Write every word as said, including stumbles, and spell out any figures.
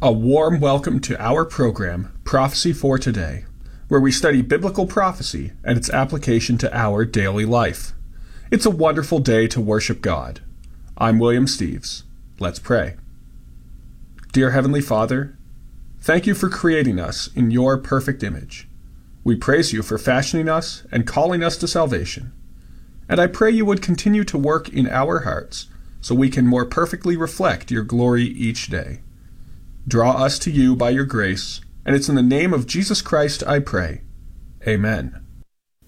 A warm welcome to our program, Prophecy for Today, where we study biblical prophecy and its application to our daily life. It's a wonderful day to worship God. I'm William Steves. Let's pray. Dear Heavenly Father, thank you for creating us in your perfect image. We praise you for fashioning us and calling us to salvation. And I pray you would continue to work in our hearts so we can more perfectly reflect your glory each day. Draw us to you by your grace, and it's in the name of Jesus Christ I pray. Amen.